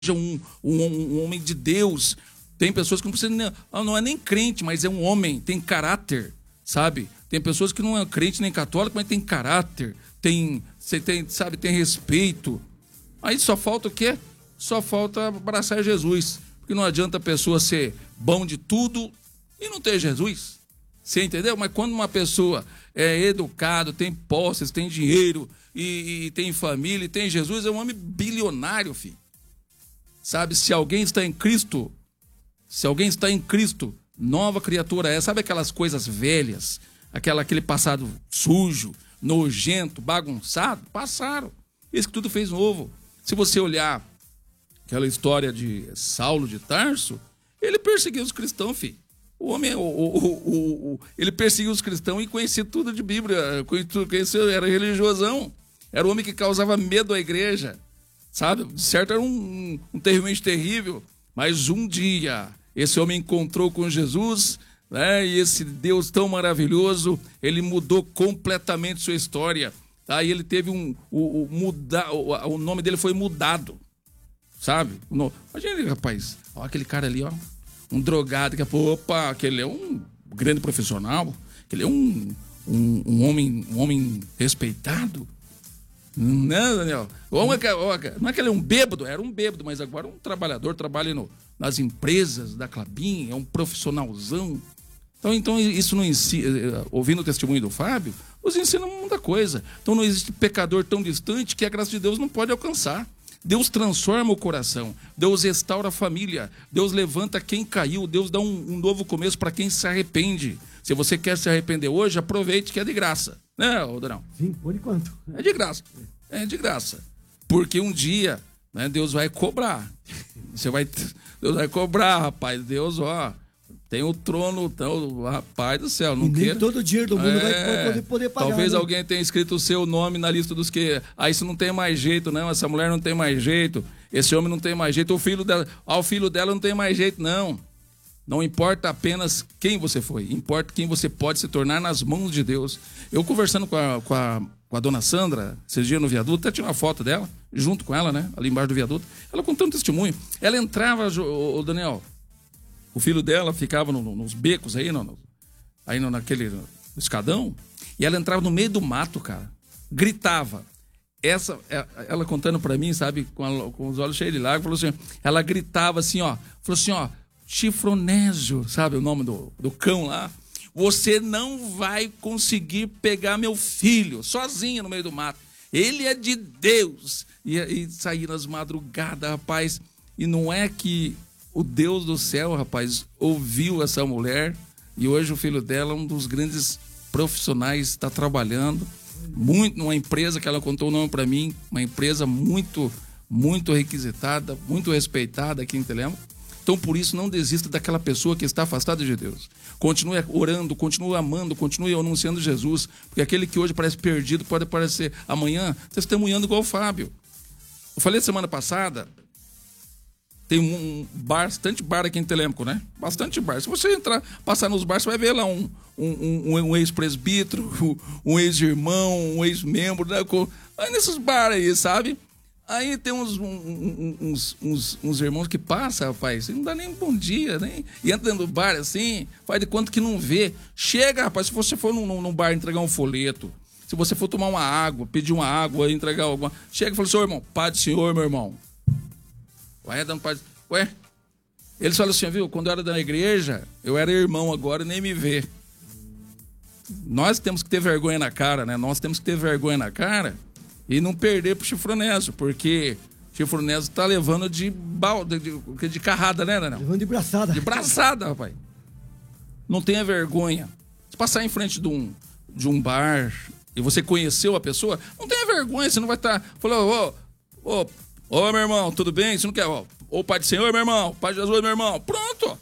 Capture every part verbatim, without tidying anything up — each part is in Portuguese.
um, um, um homem de Deus. Tem pessoas que não precisam, não, não é nem crente, mas é um homem, tem caráter, sabe? Tem pessoas que não é crente nem católico, mas tem caráter, tem, você tem, sabe, tem respeito. Aí só falta o quê? Só falta abraçar Jesus. Porque não adianta a pessoa ser bom de tudo e não ter Jesus. Você entendeu? Mas quando uma pessoa é educada, tem posses, tem dinheiro, e, e tem família, e tem Jesus, é um homem bilionário, filho. Sabe, se alguém está em Cristo, se alguém está em Cristo, nova criatura é. Sabe aquelas coisas velhas, aquela, aquele passado sujo, nojento, bagunçado? Passaram. Isso que tudo fez novo. Se você olhar aquela história de Saulo de Tarso, ele perseguiu os cristãos, filho. O homem, o, o, o, o, ele perseguiu os cristãos e conhecia tudo de Bíblia, conhecia, era religiosão, era o homem que causava medo à igreja, sabe? De certo, era um, um, um terrivelmente terrível, mas um dia esse homem encontrou com Jesus, né? E esse Deus tão maravilhoso, ele mudou completamente sua história, tá? E ele teve um, o, o, muda, o, o nome dele foi mudado, sabe? Imagina, rapaz, ó, aquele cara ali, ó. Um drogado que, opa, aquele é um grande profissional, aquele é um, um, um, homem, um homem respeitado. Não, Daniel? Não é que ele é um bêbado, era um bêbado, mas agora é um trabalhador, trabalha no, nas empresas da Klabin, é um profissionalzão. Então, então isso não ensina, ouvindo o testemunho do Fábio, nos ensina muita coisa. Então não existe pecador tão distante que a graça de Deus não pode alcançar. Deus transforma o coração, Deus restaura a família, Deus levanta quem caiu, Deus dá um, um novo começo para quem se arrepende. Se você quer se arrepender hoje, aproveite que é de graça, né, Rodrão? Sim, por enquanto. É de graça, é de graça. Porque um dia, né, Deus vai cobrar. Você vai, Deus vai cobrar, rapaz. Deus, ó, tem o trono, então, rapaz do céu, não e nem queira... todo o dinheiro do mundo é, vai poder, poder pagar. Talvez né? alguém tenha escrito o seu nome na lista dos que... Ah, isso não tem mais jeito, não. Essa mulher não tem mais jeito. Esse homem não tem mais jeito. O filho dela... Ah, o filho dela não tem mais jeito, não. Não importa apenas quem você foi. Importa quem você pode se tornar nas mãos de Deus. Eu conversando com a, com a, com a dona Sandra, esses dias no viaduto, até tinha uma foto dela, junto com ela, né? Ali embaixo do viaduto. Ela contando testemunho. Ela entrava, o, o Daniel... O filho dela ficava no, no, nos becos aí, no, no, aí no, naquele no escadão, e ela entrava no meio do mato, cara. Gritava. Essa, ela contando pra mim, sabe, com, a, com os olhos cheios de lágrimas, falou assim, ela gritava assim, ó, falou assim, ó, Chifronésio, sabe o nome do, do cão lá? Você não vai conseguir pegar meu filho, sozinho no meio do mato. Ele é de Deus. E, e saía nas madrugadas, rapaz, e não é que... O Deus do céu, rapaz, ouviu essa mulher e hoje o filho dela, um dos grandes profissionais, está trabalhando muito numa empresa que ela contou o nome para mim, uma empresa muito, muito requisitada, muito respeitada aqui em Telêmaco. Então, por isso, não desista daquela pessoa que está afastada de Deus. Continue orando, continue amando, continue anunciando Jesus, porque aquele que hoje parece perdido pode aparecer amanhã testemunhando igual o Fábio. Eu falei semana passada... Tem um bar, bastante bar aqui em Telêmaco, né? Bastante bar. Se você entrar, passar nos bares, você vai ver lá um, um, um, um ex-presbítero, um ex-irmão, um ex-membro, né? Aí nesses bares aí, sabe? Aí tem uns, um, uns, uns, uns irmãos que passam, rapaz, não dá nem um bom dia, nem... E entra dentro do bar assim, faz de conta que não vê. Chega, rapaz, se você for num, num bar entregar um folheto, se você for tomar uma água, pedir uma água, entregar alguma... Chega e fala, seu irmão, Pai do Senhor, meu irmão. Ué, dando paz. Ué, eles falam assim, viu, quando eu era da igreja, eu era irmão agora, nem me vê. Nós temos que ter vergonha na cara, né? Nós temos que ter vergonha na cara e não perder pro Chifronésio, porque Chifronésio tá levando de balda, de, de, de carrada, né, Daniel? Levando de braçada. De braçada, rapaz. Não tenha vergonha. Se passar em frente de um, de um bar e você conheceu a pessoa, não tenha vergonha, você não vai estar... Tá, falou, ô, ô... Ô, meu irmão, tudo bem? Você não quer? Ô, ô Pai do Senhor, meu irmão. Pai de Jesus, meu irmão. Pronto.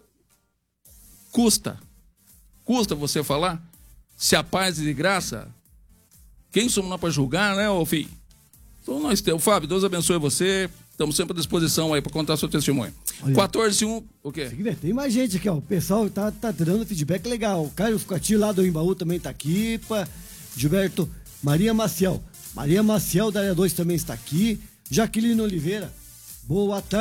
Custa. Custa você falar? Se a paz é de graça, quem somos nós para julgar, né, ô filho? Então nós temos. Fábio, Deus abençoe você. Estamos sempre à disposição aí para contar seu testemunho. Olha, quatorze um, o quê? Tem mais gente aqui, ó. O pessoal tá, tá dando feedback legal. O Caio Ficati lá do Embaú também tá aqui. Pá. Gilberto, Maria Maciel. Maria Maciel da área dois também está aqui. Jaqueline Oliveira. Boa tarde.